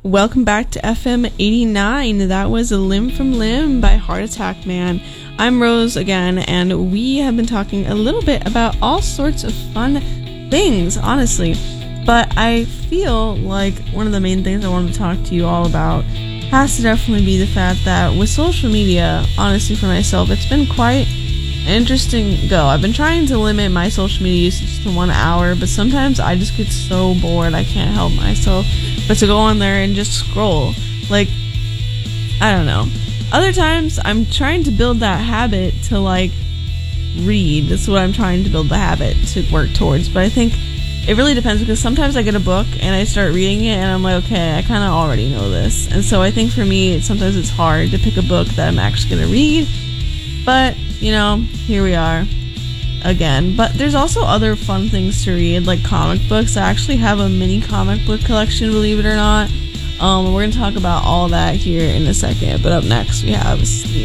Welcome back to FM 89. That was A Limb from Limb by Heart Attack Man. I'm Rose again, and we have been talking a little bit about all sorts of fun things, honestly. But I feel like one of the main things I wanted to talk to you all about has to definitely be the fact that with social media, honestly for myself, it's been quite an interesting go. I've been trying to limit my social media usage to 1 hour, but sometimes I just get so bored I can't help myself but to go on there and just scroll. Like, I don't know. Other times, I'm trying to build that habit to, like, read. That's what I'm trying to build the habit to work towards. But I think it really depends, because sometimes I get a book and I start reading it and I'm like, okay, I kind of already know this. And so I think for me, sometimes it's hard to pick a book that I'm actually going to read. But, you know, here we are again. But there's also other fun things to read, like comic books. I actually have a mini comic book collection, believe it or not. We're going to talk about all that here in a second. But up next, we have Sleep.